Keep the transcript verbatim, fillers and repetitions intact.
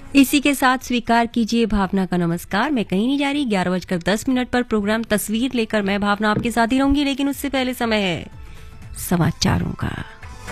इसी के साथ स्वीकार कीजिए भावना का नमस्कार। मैं कहीं नहीं जा रही। ग्यारह बजकर दस मिनट पर प्रोग्राम तस्वीर लेकर मैं भावना आपके साथ ही रहूंगी, लेकिन उससे पहले समय है समाचारों का।